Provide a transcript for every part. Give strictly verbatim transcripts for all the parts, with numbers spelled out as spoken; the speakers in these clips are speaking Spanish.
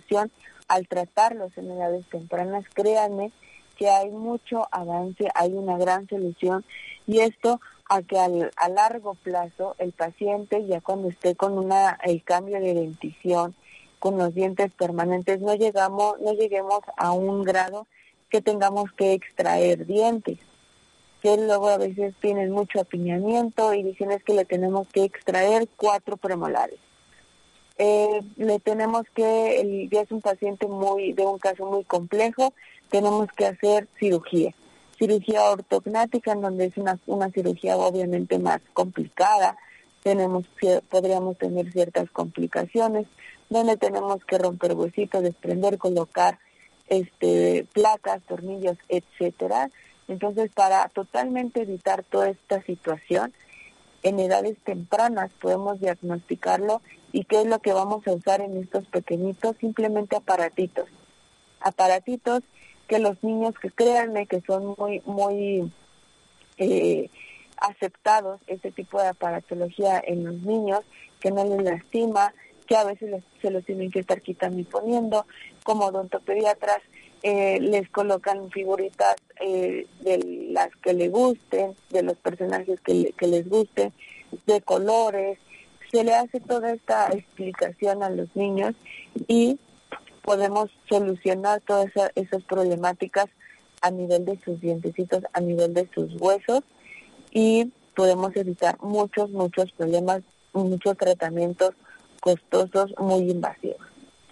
solución al tratarlos en edades tempranas. Créanme que hay mucho avance, hay una gran solución, y esto a que al, a largo plazo el paciente, ya cuando esté con una el cambio de dentición, con los dientes permanentes, no llegamos no lleguemos a un grado que tengamos que extraer dientes, que luego a veces tienen mucho apiñamiento y dicen es que le tenemos que extraer cuatro premolares. Eh, le tenemos que, el, ya es un paciente muy de un caso muy complejo, tenemos que hacer cirugía, cirugía ortognática, en donde es una, una cirugía obviamente más complicada, tenemos podríamos tener ciertas complicaciones, donde tenemos que romper huesitos, desprender, colocar este placas, tornillos, etcétera. Entonces, para totalmente evitar toda esta situación, en edades tempranas podemos diagnosticarlo. ¿Y qué es lo que vamos a usar en estos pequeñitos? Simplemente aparatitos. Aparatitos que los niños, que créanme que son muy, muy eh, aceptados, este tipo de aparatología en los niños, que no les lastima, que a veces les, se los tienen que estar quitando y poniendo. Como odontopediatras, eh, les colocan figuritas eh, de las que les gusten, de los personajes que, le, que les gusten, de colores. Se le hace toda esta explicación a los niños y podemos solucionar todas esa, esas problemáticas a nivel de sus dientecitos, a nivel de sus huesos, y podemos evitar muchos, muchos problemas, muchos tratamientos costosos, muy invasivos.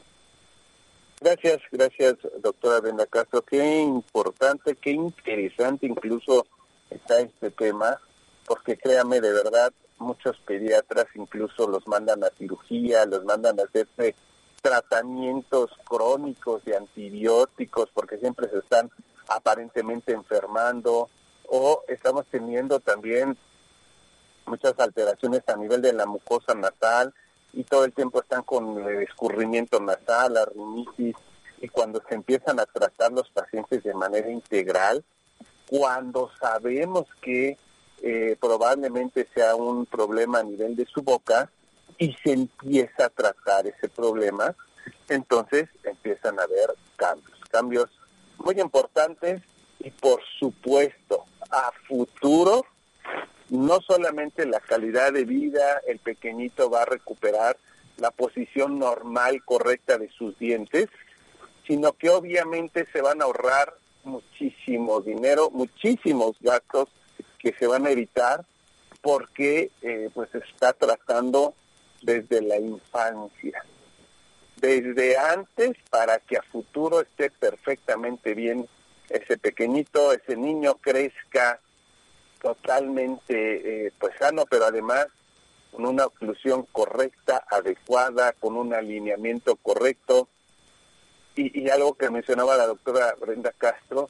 Gracias, gracias, doctora Brenda Castro. Qué importante, qué interesante incluso está este tema, porque créame, de verdad, muchos pediatras incluso los mandan a cirugía, los mandan a hacerse tratamientos crónicos de antibióticos, porque siempre se están aparentemente enfermando, o estamos teniendo también muchas alteraciones a nivel de la mucosa nasal, y todo el tiempo están con el escurrimiento nasal, la rinitis, y cuando se empiezan a tratar los pacientes de manera integral, cuando sabemos que eh, probablemente sea un problema a nivel de su boca, y se empieza a tratar ese problema, entonces empiezan a haber cambios, cambios muy importantes, y por supuesto, a futuro, no solamente la calidad de vida, el pequeñito va a recuperar la posición normal, correcta de sus dientes, sino que obviamente se van a ahorrar muchísimo dinero, muchísimos gastos que se van a evitar, porque eh, pues se está tratando desde la infancia, desde antes, para que a futuro esté perfectamente bien ese pequeñito, ese niño crezca totalmente eh, pues sano, pero además con una oclusión correcta, adecuada, con un alineamiento correcto, y, y algo que mencionaba la doctora Brenda Castro,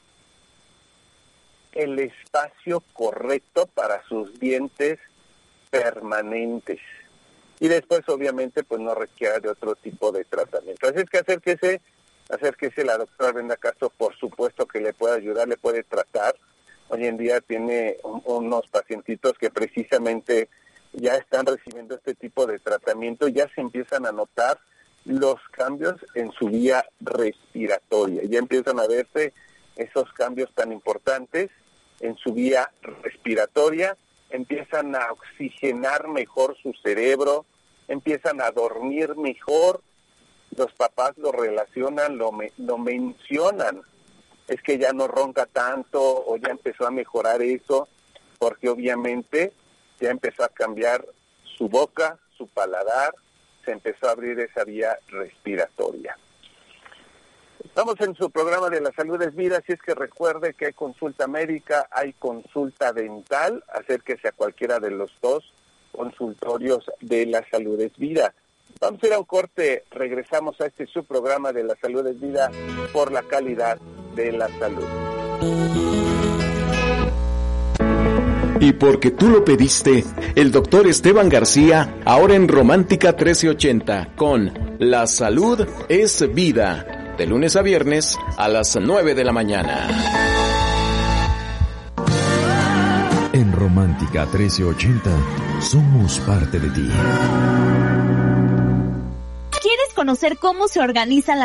el espacio correcto para sus dientes permanentes, y después obviamente pues no requiere de otro tipo de tratamiento. Así es que acérquese, acérquese la doctora Brenda Castro, por supuesto que le puede ayudar, le puede tratar. Hoy en día tiene un, unos pacientitos que precisamente ya están recibiendo este tipo de tratamiento, ya se empiezan a notar los cambios en su vía respiratoria, ya empiezan a verse esos cambios tan importantes en su vía respiratoria, empiezan a oxigenar mejor su cerebro, empiezan a dormir mejor, los papás lo relacionan, lo, me, lo mencionan, es que ya no ronca tanto, o ya empezó a mejorar eso, porque obviamente ya empezó a cambiar su boca, su paladar, se empezó a abrir esa vía respiratoria. Estamos en su programa de La Salud es Vida, así es que recuerde que hay consulta médica, hay consulta dental, acérquese a cualquiera de los dos consultorios de La Salud es Vida. Vamos a ir a un corte, regresamos a este su programa de La Salud es Vida, por la calidad de la salud. Y porque tú lo pediste, el doctor Esteban García, ahora en Romántica trece ochenta, con La Salud es Vida, de lunes a viernes a las nueve de la mañana. En Romántica trece ochenta, somos parte de ti. ¿Quieres conocer cómo se organizan las